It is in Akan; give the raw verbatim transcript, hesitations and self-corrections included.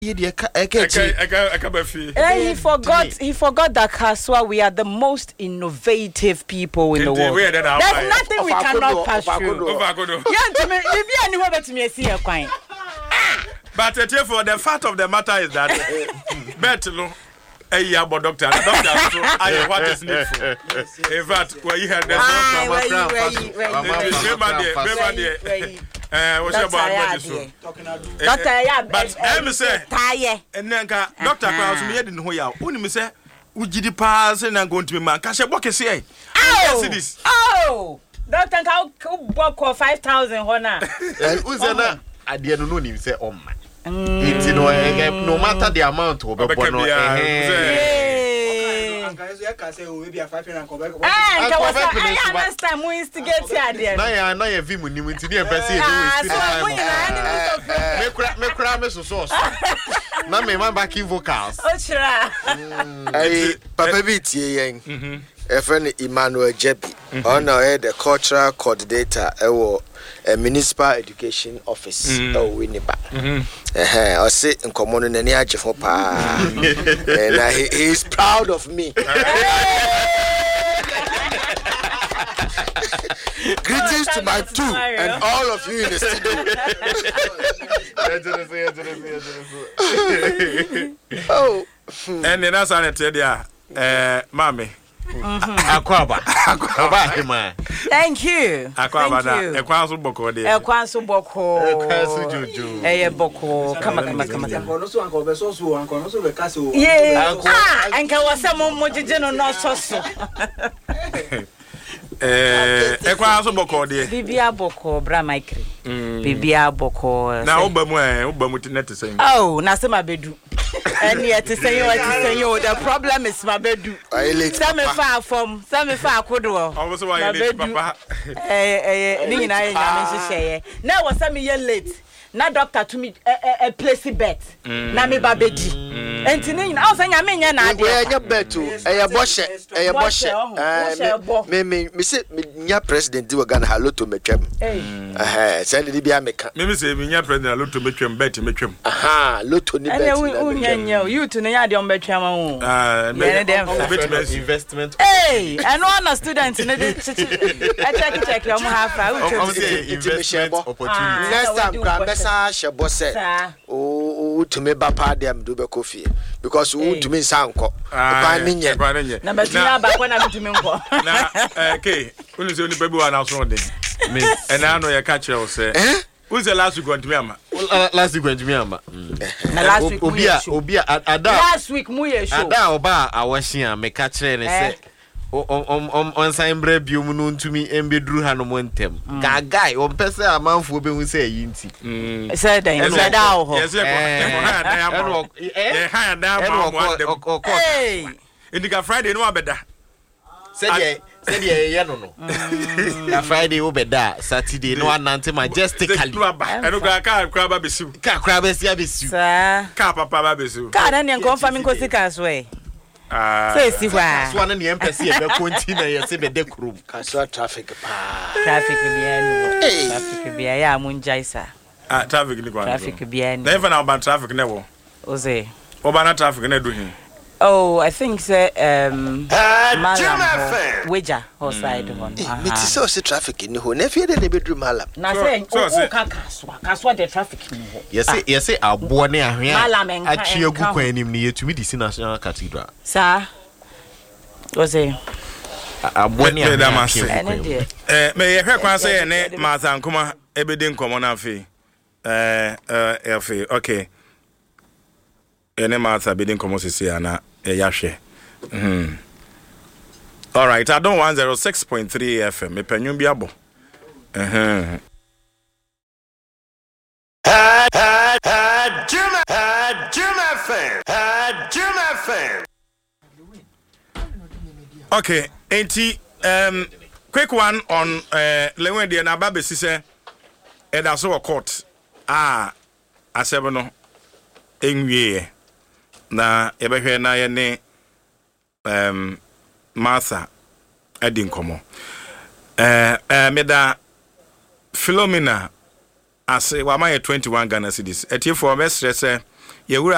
He forgot he forgot that Kaswa, we are the most innovative people in the world. There's nothing we cannot pass through. Yeah, to me, if you anywhere but me see a coin. But for the fact of the matter is that Betlo a year about doctor doctor I what is needful. In fact, where you had the Eh, what's about medicine? Doctor, yeah, but I say, and then Doctor Klaus, me didn't know ya. Only me say, would you pass and I'm going to be man? Cash a bucket say. Oh, oh, Doctor, how book five thousand honor. And who's that? I didn't know him say, oh, man. It's no matter the amount of a I understand we instigate here there. Na ya na ya vimu ni mti ni person do we me kra me so so. Na me man backing vocals. Ochira. Ai papa bi tie yen. Mhm. E friend Emmanuel Jebi. On our the cultural coordinator e wo municipal education office o we nipa. Mhm. Eh o se nkomo no nani agefo pa. And he is proud of me. Greetings to my two and all of you in the studio. Oh, and then that's an idea, uh, mommy. Akwaba, akwaba, man. Thank you. Akwaba, a quanso boko, a quanso boko, a quanso juju, a boko. Come on, come on, come on. Yeah, ah, and can was some more general not so. Eh, e kwa aso boko de. Bibia boko bra micre. Bibia boko. Na obamu eh, obamu tinet say. Oh, na se mabedu. And yet to say you what to say you the problem is mabedu. Some far from, some far kodo. I was why you papa. Eh eh ni na ya nyame hye. Na was some year late. Na doctor to me a place bet. Na me babedi. Enti ni na osa nyame nya na ade. We nya betu. Eye boshe, eye boshe. Me me me say me nya president di Ghana haloto metwam. Eh eh say ni bia meka. Me me say me nya president haloto metwam bet metwam. Aha, loto ni bet. Eh we nya nya you to nya ade on betwam o. Ah, investment. Eh, and one student ni dey check check your half. I say investment opportunity. Next time sa shebo se o to me ba pa dem do be coffee because o to me sanko pa ni nye na ba tia ba kwa na to me nko na eh ke unu se oni baby wa na so den me and I know you catch you say eh who's the last week going to me ama last week going to me ama na last week obi a obi a ada last week mu ye show ada oba awahia me catch ne say om om on sign bre biom no ntumi embeduru ha no montem ga guy on pese amanfo be hu say yinti say dan say da ho yes eh eh ha da ma mo eh indika Friday no abeda say say ye no no na Friday wo beda Saturday no anante majestically eno ga ka kra ba besu ka kra ba sia besu ka papa ba besu ka na ne confirm ko sika so eh ah say si wa so na ne empesi e be continue ye se be de krum ka so traffic pa traffic bia no traffic bia ya munjaisa ah traffic ni kwa traffic bia no never now ban traffic ne wo oze oba traffic ne do hin. Oh, I think say um Malam Weja outside one. Me ti say o se traffic ni ho na fie de na bedru Malam. Na say o ka kaswa, kaswa the traffic ni ho. Yes say yes say abo ne ahwea. Atwe agu kwanim ni yetumi di National Cathedral. Sir. O say abo ne ahwea. Eh me ye hwe kwa say ne Martha Nkoma ebedi nkomo na afi. Eh eh afi okay. Ene Martha bedi nkomo sisi ana e yahwe. Mhm. All right, I don't one oh six point three F M. Me penyu bi abo. Mhm. Had had had Jim had Jim F M. Had Jim F M. Okay, enti um quick one on uh lewen de na ba besi se e da so court. Ah, asebe no enwie na ebehwe na ye ne um Martha edi nkomo eh eh meda Philomena ase wa ma ye twenty-one Ghana cedis etie for me stress ye wura